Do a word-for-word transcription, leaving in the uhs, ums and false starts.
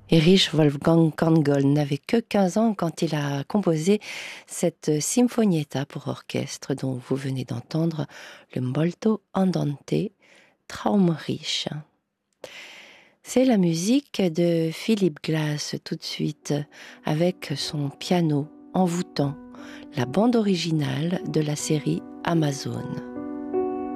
Erich Wolfgang Korngold n'avait que quinze ans quand il a composé cette Sinfonietta pour orchestre dont vous venez d'entendre le Molto Andante Traumreich. C'est la musique de Philip Glass tout de suite, avec son piano envoûtant, la bande originale de la série Amazon.